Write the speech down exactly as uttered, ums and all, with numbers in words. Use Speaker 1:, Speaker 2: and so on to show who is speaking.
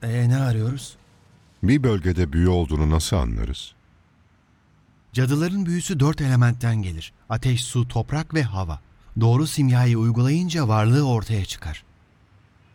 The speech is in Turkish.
Speaker 1: Ee, ne arıyoruz?
Speaker 2: Bir bölgede büyü olduğunu nasıl anlarız?
Speaker 1: Cadıların büyüsü dört elementten gelir. Ateş, su, toprak ve hava. Doğru simyayı uygulayınca varlığı ortaya çıkar.